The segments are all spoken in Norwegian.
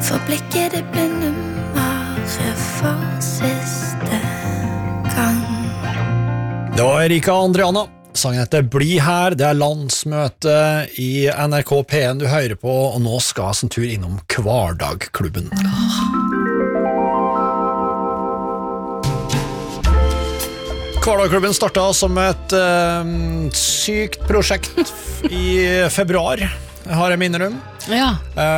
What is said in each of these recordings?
For blikket det blindemare for siste gang. Det var Erika Andriana. Sangen heter Bli her, det landsmøte i NRK P1 du hører på, og nå skal vi en tur innom Hverdagklubben. Hverdagklubben startet som et sykt prosjekt i februar, har jeg minner om. Ja.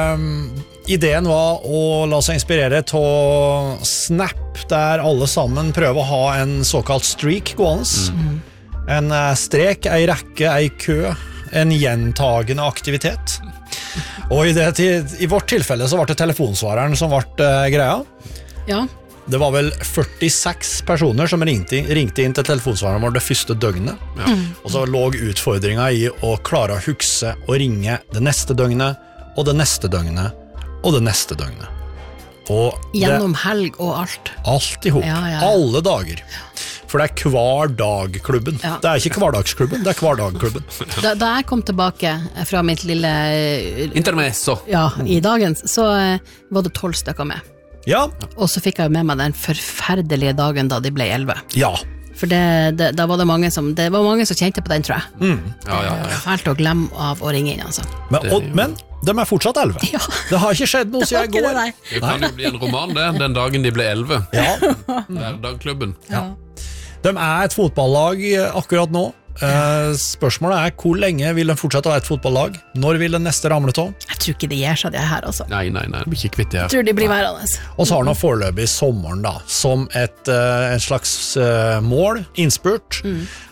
Ideen var å la seg inspirere til Snap, der alle sammen prøver å ha en såkalt streak gående. En strek, en rekke, en kø, en gjentagende aktivitet. Og i vårt tilfelle så var det telefonsvareren som ble greia. Ja. Det var vel 46 personer som ringte inn til telefonsvareren vår det første døgnet. Ja. Og så lå utfordringen i å klare å huske og ringe det neste døgnet, og det neste døgnet, og det neste døgnet. Og gjennom helg og alt. Alt ihop, alle dager. For det Hverdagklubben. Det ikke Hverdagsklubben, det Hverdagklubben. Da jeg kom tilbake fra mitt lille intermezzo i dagens, så var det 12 stykker med. Ja. Og så fikk jeg med meg den forferdelige dagen da de ble 11. Ja. For da var det mange som kjente på den, tror jeg. Fælt å glemme av å ringe inn, altså. Men de fortsatt 11. Ja. Det har ikke skjedd noe siden i går. Det kan jo bli en roman det, den dagen de ble 11. Ja. Hverdagklubben. Ja. De et fotballag akkurat nå. Spørsmålet hvor lenge vil de fortsette å være et fotballag? Når vil den neste ramle til? Jeg tror ikke det gjør seg det her, altså. Nei, det blir ikke kvitt det her. Jeg tror de blir værende. Og så har de foreløpig sommeren da, som en slags mål, innspurt.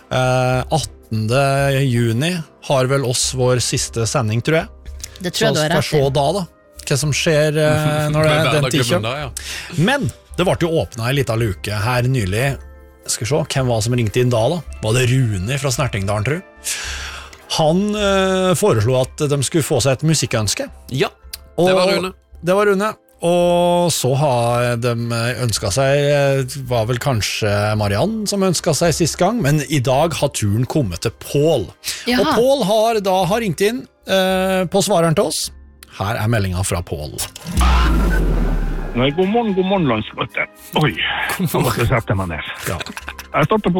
18. juni har vel oss vår siste sending, tror jeg. Det tror jeg du har rett i. Så skal se da, hva som skjer når det den tid kommer. Men det ble jo åpnet en liten luke her nylig. Skal vi se, hvem var som ringte inn da? Var det Rune fra Snertingdalen, tror jeg? Han foreslo at de skulle få seg et musikkønske. Ja, det var Rune. Det var Rune. Og så har de ønsket seg, var vel kanskje Mariann som ønsket seg sist gang, men i dag har turen kommet til Pål. Ja. Og Pål har ringt inn på svareren til oss. Her meldingen fra Pål. Nei, god morgen landsmøte. Oi, jeg måtte sette meg ned. Ja. Jeg starter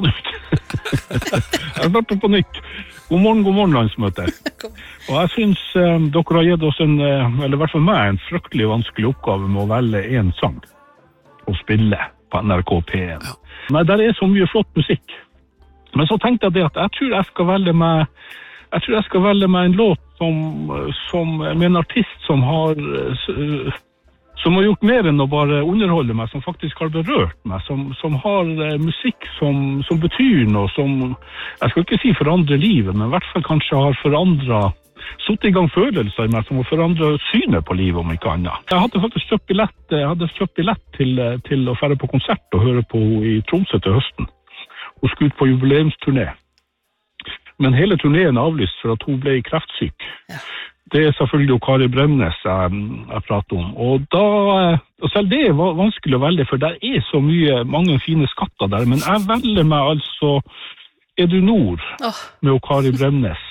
på nytt. God morgen landsmøte. Og jeg synes dere har gitt oss eller i hvert fall meg, en fryktelig vanskelig oppgave med å velge en sang og spille på NRK P1. Ja. Nei, der så mye flott musikk. Men så tenkte jeg det at jeg tror jeg skal velge meg en låt som med en artist som har gjort mer enn å bare underholde meg, som faktisk har berørt meg, som har musikk som betyr noe, som, jeg skal ikke si forandre livet, men i hvert fall kanskje har satt i gang følelser i meg, som har forandret synet på livet, om ikke annet. Jeg hadde faktisk kjøpt billett til å fære på konsert og høre på i Tromsø til høsten. Hun skulle ut på jubileumsturné. Men hele turneen avlyst for at hun ble kreftsyk. Ja. Det selvfølgelig Kari Bremnes jeg prater om. Og selv det var vanskelig å velge, for det så mange fine skatter der. Men jeg velger meg altså du Nord med Kari Bremnes.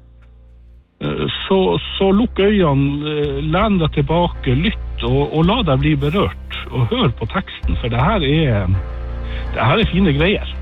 Så lukk øynene, len deg tilbake, lytt og la deg bli berørt. Og hør på teksten, for det her er fine greier.